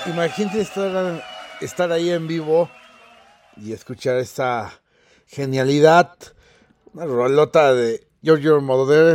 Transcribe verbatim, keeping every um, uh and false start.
Imagínate estar, estar ahí en vivo y escuchar esta genialidad, una rolota de Giorgio Moroder